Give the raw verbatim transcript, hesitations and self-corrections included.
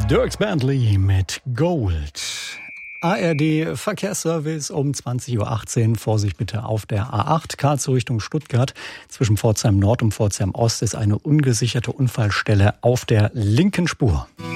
Dierks Bentley mit Gold. A R D Verkehrsservice um zwanzig Uhr achtzehn. Vorsicht bitte auf der A acht, Karlsruhe Richtung Stuttgart. Zwischen Pforzheim Nord und Pforzheim Ost ist eine ungesicherte Unfallstelle auf der linken Spur.